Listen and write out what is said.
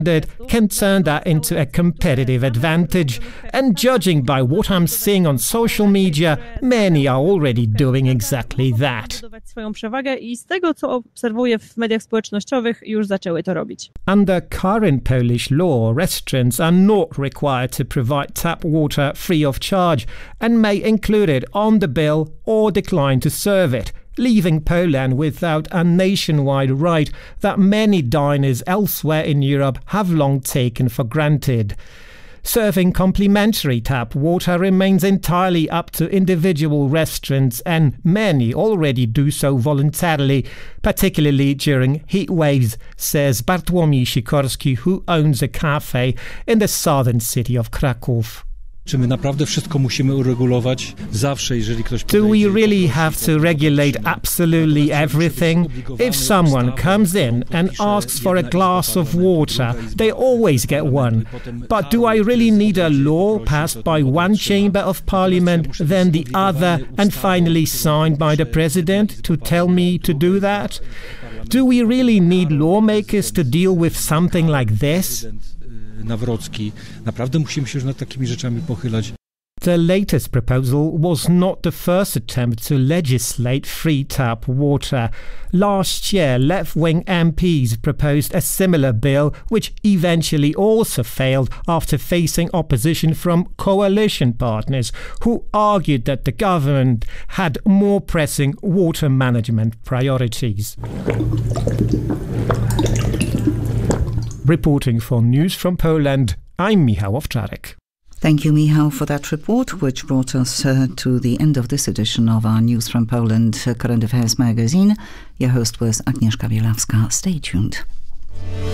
can turn that into a competitive advantage. And judging by what I'm seeing on social media, many are already doing exactly that. Under current Polish law, restaurants are not required to provide tap water free of charge and may include it on the bill or decline to serve it, leaving Poland without a nationwide right that many diners elsewhere in Europe have long taken for granted. Serving complimentary tap water remains entirely up to individual restaurants, and many already do so voluntarily, particularly during heat waves, says Bartłomiej Sikorski, who owns a cafe in the southern city of Kraków. Czy my naprawdę wszystko musimy uregulować zawsze, jeżeli ktoś Do we really have to regulate absolutely everything? If someone comes in and asks for a glass of water, they always get one. But do I really need a law passed by one chamber of parliament, then the other, and finally signed by the president to tell me to do that? Do we really need lawmakers to deal with something like this? Nawrocki. Naprawdę musimy się już nad takimi rzeczami pochylać. The latest proposal was not the first attempt to legislate free tap water. Last year, left-wing MPs proposed a similar bill, which eventually also failed after facing opposition from coalition partners, who argued that the government had more pressing water management priorities. Reporting for News from Poland, I'm Michał Owczarek. Thank you, Michał, for that report, which brought us to the end of this edition of our News from Poland Current Affairs magazine. Your host was Agnieszka Bielawska. Stay tuned.